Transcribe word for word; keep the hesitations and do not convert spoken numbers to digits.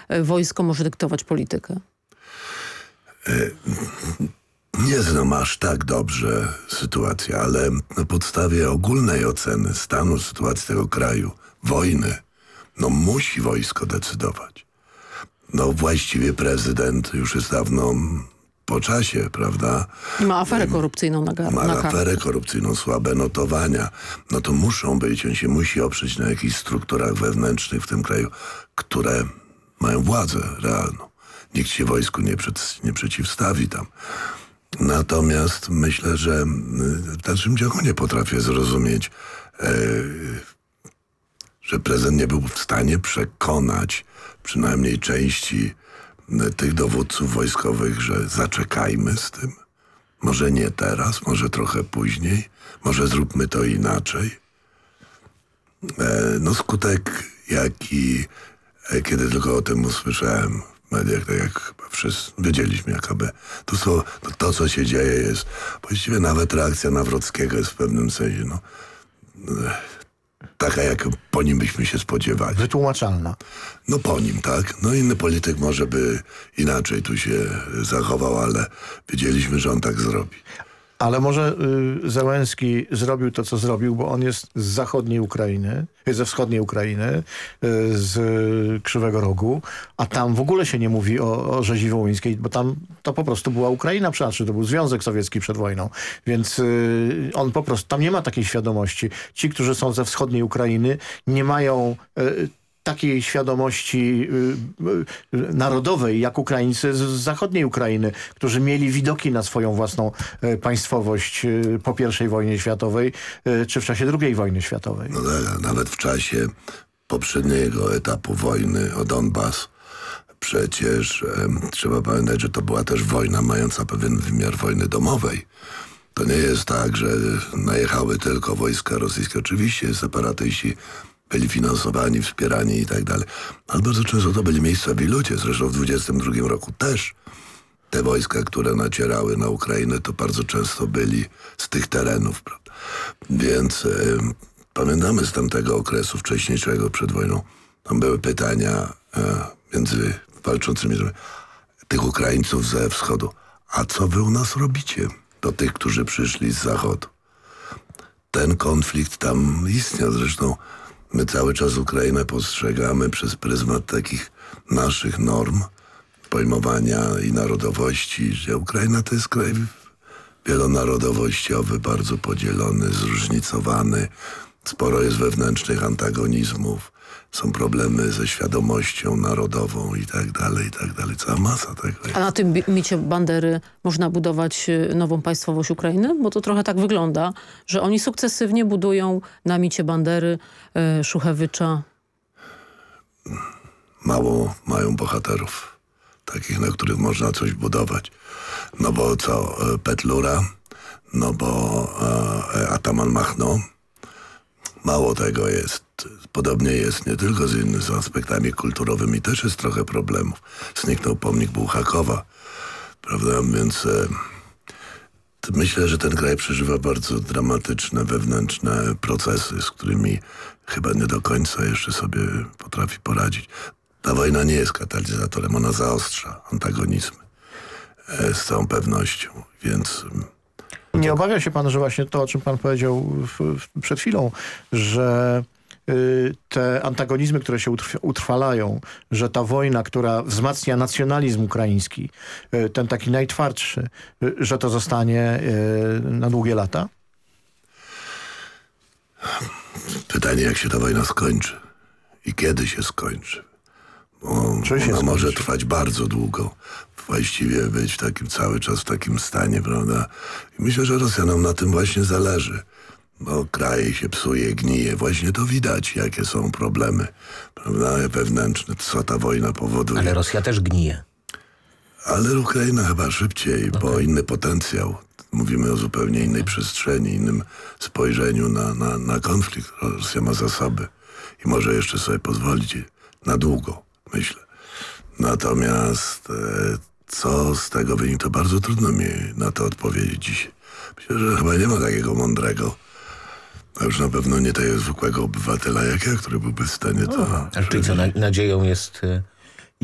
wojsko może dyktować politykę? Nie znam aż tak dobrze sytuacji, ale na podstawie ogólnej oceny stanu sytuacji tego kraju, wojny, no musi wojsko decydować. No właściwie prezydent już jest dawno po czasie, prawda? I ma aferę korupcyjną na garnku. Ma aferę korupcyjną, słabe notowania. No to muszą być, on się musi oprzeć na jakichś strukturach wewnętrznych w tym kraju, które mają władzę realną. Nikt się wojsku nie, przed, nie przeciwstawi tam. Natomiast myślę, że w dalszym ciągu nie potrafię zrozumieć, e, że prezydent nie był w stanie przekonać przynajmniej części tych dowódców wojskowych, że zaczekajmy z tym. Może nie teraz, może trochę później, może zróbmy to inaczej. E, no skutek, jaki e, kiedy tylko o tym usłyszałem w mediach, tak jak chyba wszyscy wiedzieliśmy, jaka by. To, są, to, to, co się dzieje, jest właściwie nawet reakcja Nawrockiego jest w pewnym sensie, no, e, taka, jak po nim byśmy się spodziewali. Wytłumaczalna. No po nim, tak. No inny polityk może by inaczej tu się zachował, ale wiedzieliśmy, że on tak zrobi. Ale może y, Zełenski zrobił to, co zrobił, bo on jest z zachodniej Ukrainy, ze wschodniej Ukrainy, y, z y, Krzywego Rogu, a tam w ogóle się nie mówi o, o rzezi wołyńskiej, bo tam to po prostu była Ukraina, znaczy to był Związek Sowiecki przed wojną, więc y, on po prostu, tam nie ma takiej świadomości. Ci, którzy są ze wschodniej Ukrainy, nie mają y, takiej świadomości y, y, narodowej, jak Ukraińcy z, z zachodniej Ukrainy, którzy mieli widoki na swoją własną y, państwowość y, po pierwszej wojnie światowej, y, czy w czasie drugiej wojny światowej. No tak, nawet w czasie poprzedniego etapu wojny o Donbas przecież e, trzeba pamiętać, że to była też wojna mająca pewien wymiar wojny domowej. To nie jest tak, że najechały tylko wojska rosyjskie. Oczywiście separatyści byli finansowani, wspierani i tak dalej. Ale bardzo często to byli miejscowi ludzie. Zresztą w dwudziestym drugim roku też te wojska, które nacierały na Ukrainę, to bardzo często byli z tych terenów, prawda? Więc y, pamiętamy z tamtego okresu wcześniejszego przed wojną, tam były pytania y, między walczącymi tych Ukraińców ze wschodu. A co wy u nas robicie? Do tych, którzy przyszli z zachodu. Ten konflikt tam istniał. Zresztą my cały czas Ukrainę postrzegamy przez pryzmat takich naszych norm pojmowania i narodowości, że Ukraina to jest kraj wielonarodowościowy, bardzo podzielony, zróżnicowany. Sporo jest wewnętrznych antagonizmów. Są problemy ze świadomością narodową i tak dalej, i tak dalej. Cała masa tego jest. A na tym micie Bandery można budować nową państwowość Ukrainy? Bo to trochę tak wygląda, że oni sukcesywnie budują na micie Bandery, y, Szuchewycza. Mało mają bohaterów. Takich, na których można coś budować. No bo co? Petlura, no bo e, Ataman Machno. Mało tego jest. Podobnie jest nie tylko z innymi z aspektami kulturowymi. Też jest trochę problemów. Zniknął pomnik Bułhakowa. Prawda? Więc e, myślę, że ten kraj przeżywa bardzo dramatyczne wewnętrzne procesy, z którymi chyba nie do końca jeszcze sobie potrafi poradzić. Ta wojna nie jest katalizatorem. Ona zaostrza antagonizmy. E, z całą pewnością. Więc... Nie obawia się pan, że właśnie to, o czym pan powiedział w, w, przed chwilą, że y, te antagonizmy, które się utrw utrwalają, że ta wojna, która wzmacnia nacjonalizm ukraiński, y, ten taki najtwardszy, y, że to zostanie y, na długie lata? Pytanie, jak się ta wojna skończy i kiedy się skończy. Bo ona może trwać bardzo długo. Właściwie być w takim cały czas w takim stanie, prawda? I myślę, że Rosjanom na tym właśnie zależy. Bo kraj się psuje, gnije. Właśnie to widać, jakie są problemy, prawda? Wewnętrzne, co ta wojna powoduje. Ale Rosja też gnije. Ale Ukraina chyba szybciej, okay. Bo inny potencjał. Mówimy o zupełnie innej przestrzeni, innym spojrzeniu na, na, na konflikt. Rosja ma zasoby i może jeszcze sobie pozwolić na długo, myślę. Natomiast e, co z tego wynika, to bardzo trudno mi na to odpowiedzieć dzisiaj. Myślę, że chyba nie ma takiego mądrego, a już na pewno nie tego zwykłego obywatela jak ja, który byłby w stanie to... A czyli co, na, nadzieją jest